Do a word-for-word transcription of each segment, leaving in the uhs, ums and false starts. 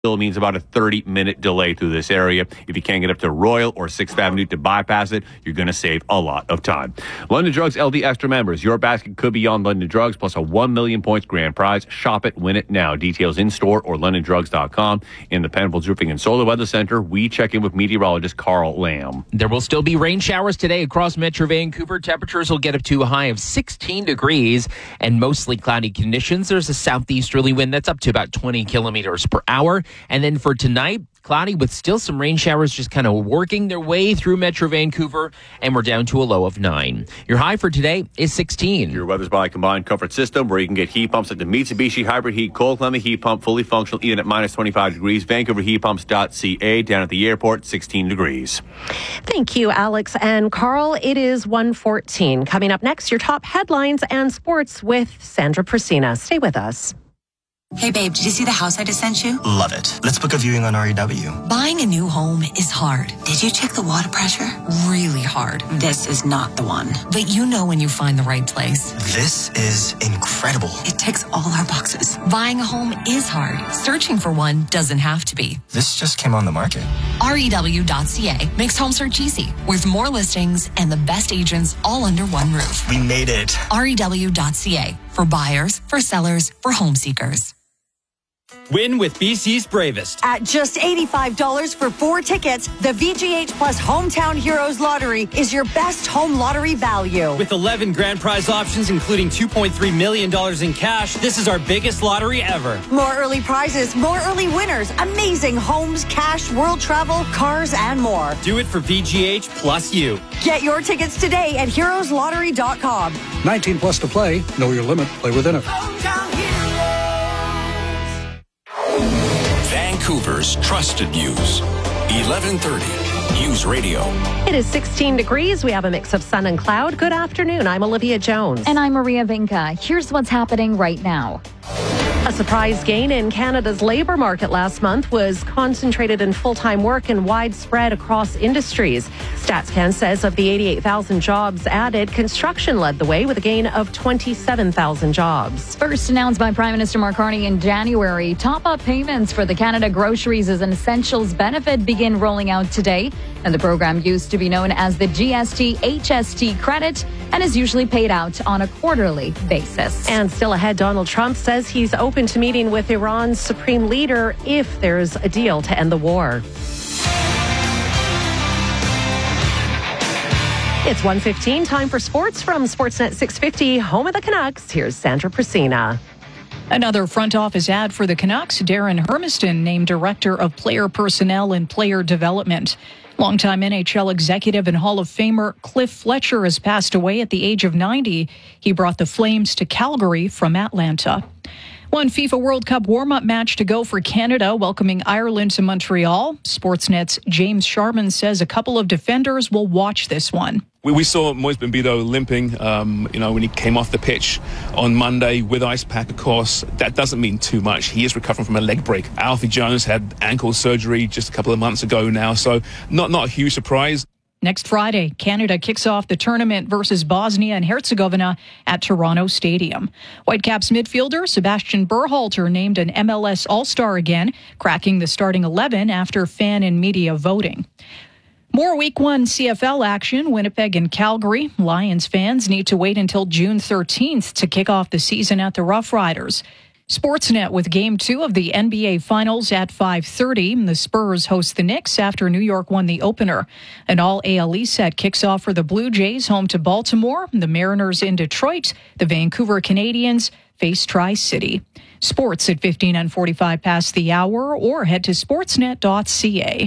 Still means about a thirty-minute delay through this area. If you can't get up to Royal or sixth Avenue to bypass it, you're going to save a lot of time. London Drugs L D Extra members. Your basket could be on London Drugs plus a one million points grand prize. Shop it, win it now. Details in store or london drugs dot com. In the Penfolds Roofing and Solar Weather Center, we check in with meteorologist Carl Lamb. There will still be rain showers today across Metro Vancouver. Temperatures will get up to a high of sixteen degrees and mostly cloudy conditions. There's a southeasterly wind that's up to about twenty kilometers per hour. And then for tonight, cloudy with still some rain showers just kind of working their way through Metro Vancouver, and we're down to a low of nine. Your high for today is sixteen. Your weather's by Combined Comfort System, where you can get heat pumps at the Mitsubishi Hybrid Heat Cold Climate Heat Pump, fully functional even at minus twenty-five degrees. Vancouver Heat Pumps dot C A. Down at the airport, sixteen degrees. Thank you, Alex and Carl. It is one fourteen. Coming up next, your top headlines and sports with Sandra Prasina. Stay with us. Hey babe, did you see the house I just sent you? Love it. Let's book a viewing on R E W. Buying a new home is hard. Did you check the water pressure? Really hard. This is not the one. But you know when you find the right place. This is incredible. It ticks all our boxes. Buying a home is hard. Searching for one doesn't have to be. This just came on the market. R E W dot C A makes home search easy, with more listings and the best agents all under one roof. We made it. R E W dot C A, for buyers, for sellers, for home seekers. Win with B C's Bravest. At just eighty-five dollars for four tickets, the V G H Plus Hometown Heroes Lottery is your best home lottery value. With eleven grand prize options, including two point three million dollars in cash, this is our biggest lottery ever. More early prizes, more early winners, amazing homes, cash, world travel, cars, and more. Do it for V G H plus you. Get your tickets today at heroes lottery dot com. nineteen plus to play. Know your limit. Play within it. Vancouver's trusted news. eleven thirty News Radio. It is sixteen degrees. We have a mix of sun and cloud. Good afternoon. I'm Olivia Jones. And I'm Maria Vinca. Here's what's happening right now. A surprise gain in Canada's labour market last month was concentrated in full-time work and widespread across industries. StatsCan says of the eighty-eight thousand jobs added, construction led the way with a gain of twenty-seven thousand jobs. First announced by Prime Minister Mark Carney in January, top-up payments for the Canada Groceries as an Essentials benefit begin rolling out today. And the program used to be known as the G S T H S T credit and is usually paid out on a quarterly basis. And still ahead, Donald Trump says he's open to meeting with Iran's supreme leader if there's a deal to end the war. It's one fifteen, time for sports from Sportsnet six fifty, home of the Canucks. Here's Sandra Prasina. Another front office ad for the Canucks, Darren Hermiston named Director of Player Personnel and Player Development. Longtime N H L executive and Hall of Famer Cliff Fletcher has passed away at the age of ninety. He brought the Flames to Calgary from Atlanta. One FIFA World Cup warm-up match to go for Canada, welcoming Ireland to Montreal. Sportsnet's James Sharman says a couple of defenders will watch this one. We, we saw Moise Bimbido limping, um, you know, when he came off the pitch on Monday with ice pack, of course. That doesn't mean too much. He is recovering from a leg break. Alfie Jones had ankle surgery just a couple of months ago now, so not, not a huge surprise. Next Friday, Canada kicks off the tournament versus Bosnia and Herzegovina at Toronto Stadium. Whitecaps midfielder Sebastian Berhalter named an M L S All-Star again, cracking the starting eleven after fan and media voting. More Week one C F L action, Winnipeg and Calgary. Lions fans need to wait until June thirteenth to kick off the season at the Rough Riders. Sportsnet with Game two of the N B A Finals at five thirty. The Spurs host the Knicks after New York won the opener. An all-A L E set kicks off for the Blue Jays home to Baltimore. The Mariners in Detroit. The Vancouver Canadians face Tri-City. Sports at fifteen and forty-five past the hour, or head to sportsnet dot c a.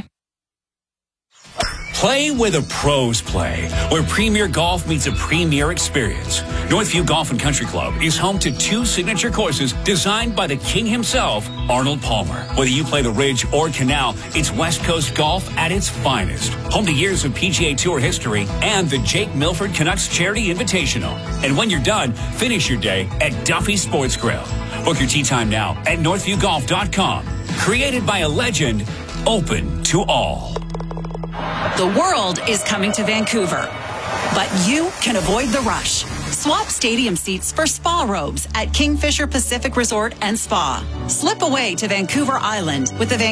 Play where the pros play, where Premier Golf meets a premier experience. Northview Golf and Country Club is home to two signature courses designed by the king himself, Arnold Palmer. Whether you play the Ridge or Canal, it's West Coast golf at its finest. Home to years of P G A Tour history and the Jake Milford Canucks Charity Invitational. And when you're done, finish your day at Duffy Sports Grill. Book your tee time now at northview golf dot com. Created by a legend, open to all. The world is coming to Vancouver, but you can avoid the rush. Swap stadium seats for spa robes at Kingfisher Pacific Resort and Spa. Slip away to Vancouver Island with the Vancouver